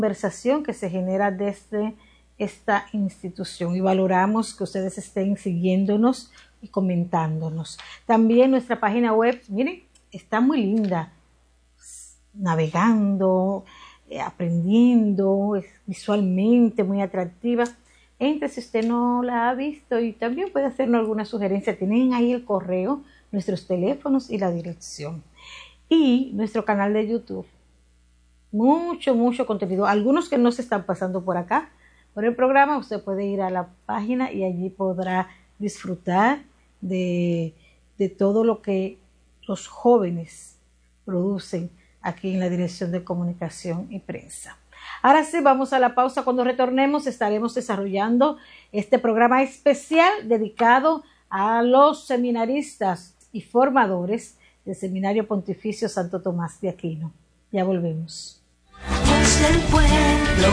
conversación que se genera desde esta institución y valoramos que ustedes estén siguiéndonos y comentándonos. También nuestra página web, miren, está muy linda, navegando, aprendiendo, es visualmente muy atractiva. Entre si usted no la ha visto y también puede hacernos alguna sugerencia. Tienen ahí el correo, nuestros teléfonos y la dirección. Y nuestro canal de YouTube. Mucho contenido. Algunos que no se están pasando por acá, por el programa, usted puede ir a la página y allí podrá disfrutar de todo lo que los jóvenes producen aquí en la Dirección de Comunicación y Prensa. Ahora sí, vamos a la pausa. Cuando retornemos estaremos desarrollando este programa especial dedicado a los seminaristas y formadores del Seminario Pontificio Santo Tomás de Aquino. Ya volvemos. El pueblo.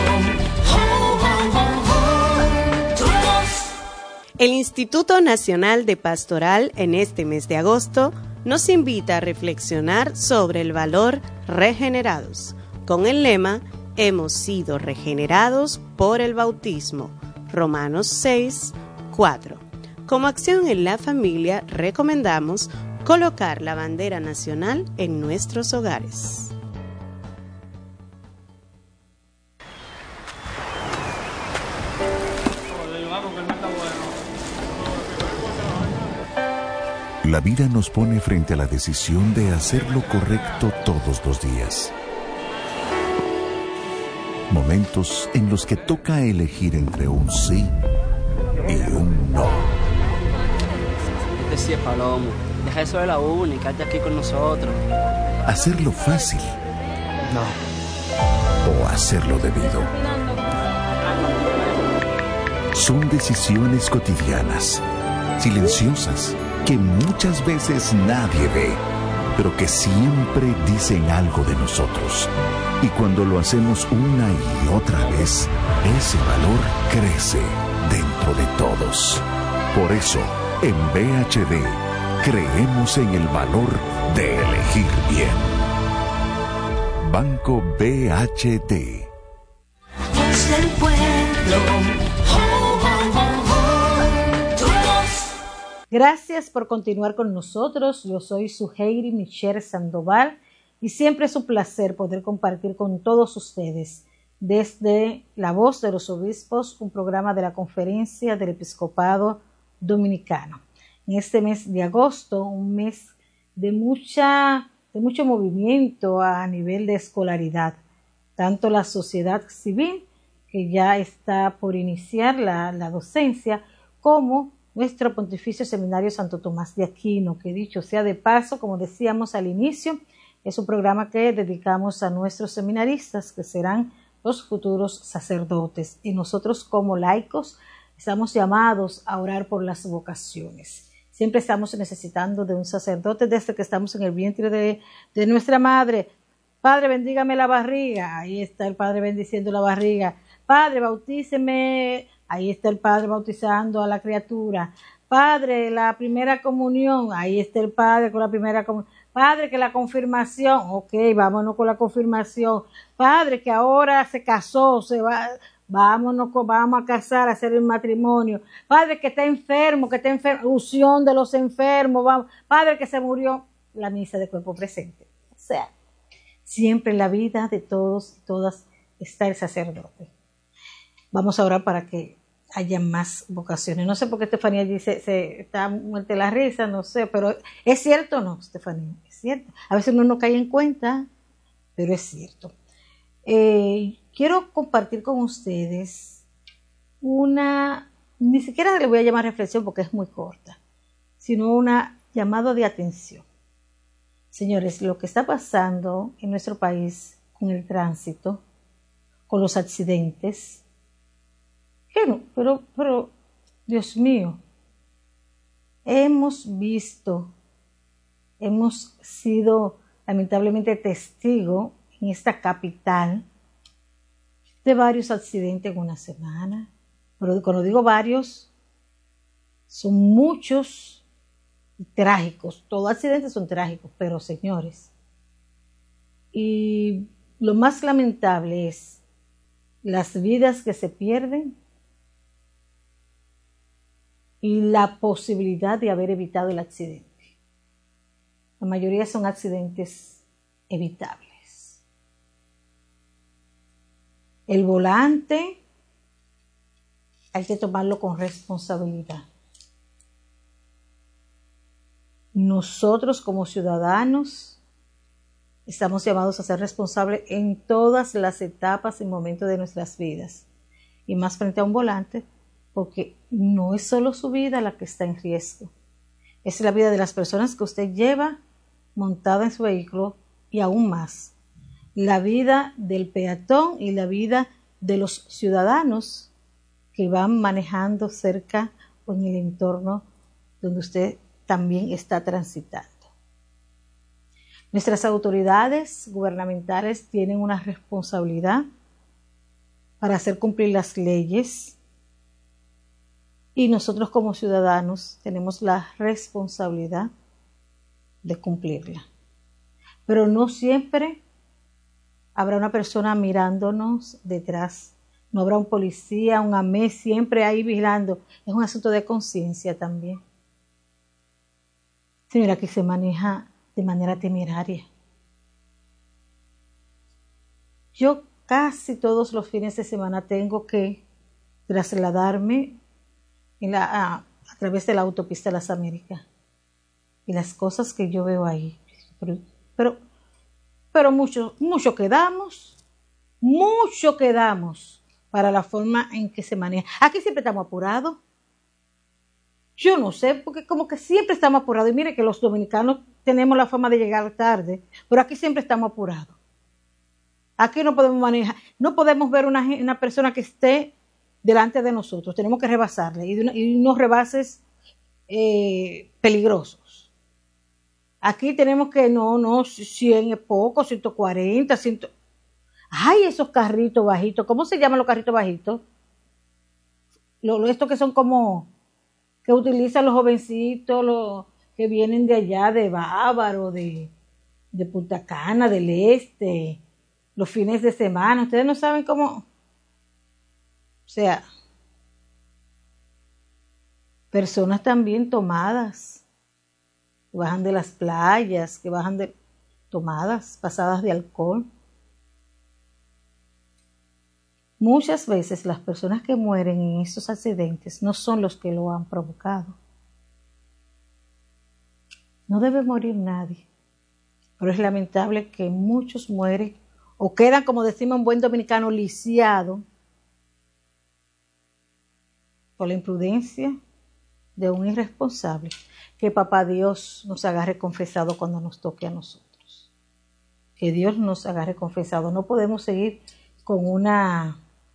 El Instituto Nacional de Pastoral en este mes de agosto nos invita a reflexionar sobre el valor regenerados, con el lema Hemos sido regenerados por el bautismo, Romanos 6, 4. Como acción en la familia, recomendamos colocar la bandera nacional en nuestros hogares. La vida nos pone frente a la decisión de hacer lo correcto todos los días. Momentos en los que toca elegir entre un sí y un no. Decía Palomo, deja eso de la uni, quédate aquí con nosotros. Hacerlo fácil. No. O hacerlo debido. Son decisiones cotidianas, silenciosas, que muchas veces nadie ve, pero que siempre dicen algo de nosotros. Y cuando lo hacemos una y otra vez, ese valor crece dentro de todos. Por eso, en BHD, creemos en el valor de elegir bien. Banco BHD. Es el pueblo. Gracias por continuar con nosotros. Yo soy Suheiri Michelle Sandoval y siempre es un placer poder compartir con todos ustedes desde La Voz de los Obispos, un programa de la Conferencia del Episcopado Dominicano. En este mes de agosto, un mes de mucho movimiento a nivel de escolaridad, tanto la sociedad civil, que ya está por iniciar la docencia, como nuestro Pontificio Seminario Santo Tomás de Aquino, que dicho sea de paso, como decíamos al inicio, es un programa que dedicamos a nuestros seminaristas, que serán los futuros sacerdotes. Y nosotros como laicos estamos llamados a orar por las vocaciones. Siempre estamos necesitando de un sacerdote desde que estamos en el vientre de nuestra madre. Padre, bendígame la barriga. Ahí está el Padre bendiciendo la barriga. Padre, bautíceme. Ahí está el Padre bautizando a la criatura. Padre, la primera comunión. Ahí está el Padre con la primera comunión. Padre, que la confirmación. Ok, vámonos con la confirmación. Padre, que ahora se casó, vamos a casar, a hacer el matrimonio. Padre, que está enfermo, unción de los enfermos. Vamos. Padre, que se murió, la misa de cuerpo presente. O sea, siempre en la vida de todos y todas está el sacerdote. Vamos a orar para que haya más vocaciones. No sé por qué Estefanía dice, se está muerta la risa, no sé, pero ¿es cierto o no, Estefanía? Es cierto. A veces uno no cae en cuenta, pero es cierto. Quiero compartir con ustedes ni siquiera le voy a llamar reflexión porque es muy corta, sino una llamada de atención. Señores, lo que está pasando en nuestro país con el tránsito, con los accidentes, pero Dios mío, hemos sido lamentablemente testigos en esta capital de varios accidentes en una semana. Pero cuando digo varios, son muchos y trágicos. Todos accidentes son trágicos, pero señores, y lo más lamentable es las vidas que se pierden y la posibilidad de haber evitado el accidente. La mayoría son accidentes evitables. El volante hay que tomarlo con responsabilidad. Nosotros como ciudadanos estamos llamados a ser responsables en todas las etapas y momentos de nuestras vidas. Y más frente a un volante, porque no es solo su vida la que está en riesgo. Es la vida de las personas que usted lleva montada en su vehículo y aún más, la vida del peatón y la vida de los ciudadanos que van manejando cerca o en el entorno donde usted también está transitando. Nuestras autoridades gubernamentales tienen una responsabilidad para hacer cumplir las leyes y nosotros como ciudadanos tenemos la responsabilidad de cumplirla. Pero no siempre habrá una persona mirándonos detrás. No habrá un policía, un AME siempre ahí vigilando. Es un asunto de conciencia también. Señora, que se maneja de manera temeraria. Yo casi todos los fines de semana tengo que trasladarme a través de la autopista Las Américas. Y las cosas que yo veo ahí. Pero mucho quedamos para la forma en que se maneja. Aquí siempre estamos apurados. Yo no sé, porque como que siempre estamos apurados. Y mire que los dominicanos tenemos la fama de llegar tarde, pero aquí siempre estamos apurados. Aquí no podemos manejar, no podemos ver una persona que esté delante de nosotros. Tenemos que rebasarle y unos rebases peligrosos. Aquí tenemos que, 100 es poco, 140, 100. ¡Ay, esos carritos bajitos! ¿Cómo se llaman los carritos bajitos? Estos que son como, que utilizan los jovencitos, los que vienen de allá, de Bávaro, de Punta Cana, del Este, los fines de semana. Ustedes no saben cómo, o sea, personas también tomadas, que bajan de las playas, que bajan tomadas, pasadas de alcohol. Muchas veces las personas que mueren en estos accidentes no son los que lo han provocado. No debe morir nadie, pero es lamentable que muchos mueren o quedan, como decimos en buen dominicano, lisiados por la imprudencia de un irresponsable. Que papá Dios nos agarre confesado cuando nos toque a nosotros. Que Dios nos agarre confesado. No podemos seguir con una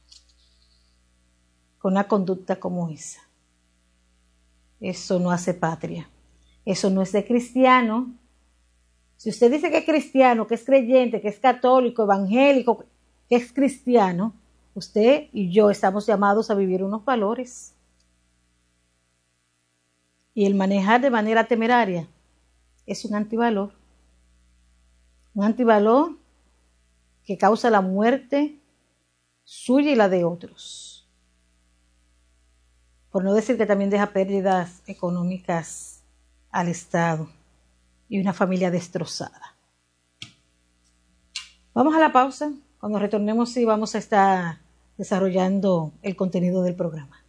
conducta como esa. Eso no hace patria. Eso no es de cristiano. Si usted dice que es cristiano, que es creyente, que es católico, evangélico, que es cristiano, usted y yo estamos llamados a vivir unos valores. Y el manejar de manera temeraria es un antivalor. Un antivalor que causa la muerte suya y la de otros. Por no decir que también deja pérdidas económicas al Estado y una familia destrozada. Vamos a la pausa. Cuando retornemos sí vamos a estar desarrollando el contenido del programa.